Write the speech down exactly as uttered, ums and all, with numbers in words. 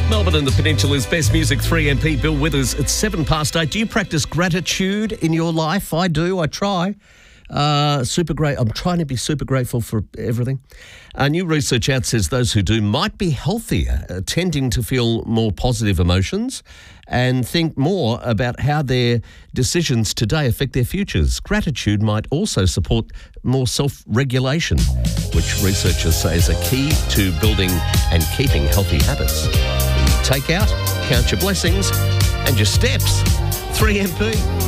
Melbourne and the Peninsula's best music, three M P, Bill Withers. It's seven past eight. Do you practice gratitude in your life? I do. I try. Uh, super great. I'm trying to be super grateful for everything. Uh, new research out says those who do might be healthier, uh, tending to feel more positive emotions and think more about how their decisions today affect their futures. Gratitude might also support more self-regulation, which researchers say is a key to building and keeping healthy habits. Take out, count your blessings and your steps. three M P.